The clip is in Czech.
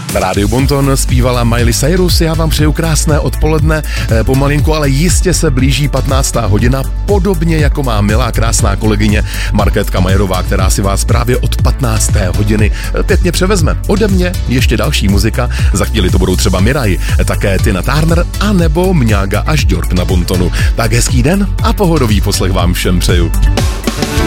V rádiu Bonton zpívala Miley Cyrus, já vám přeju krásné odpoledne, pomalinku, ale jistě se blíží 15. hodina, podobně jako má milá krásná kolegyně Markétka Majerová, která si vás právě od 15. hodiny pěkně převezme. Ode mě ještě další muzika, za chvíli to budou třeba Miraj, také Tina Turner a nebo Mňága a Žďork na Bontonu. Tak hezký den a pohodový poslech vám všem přeju.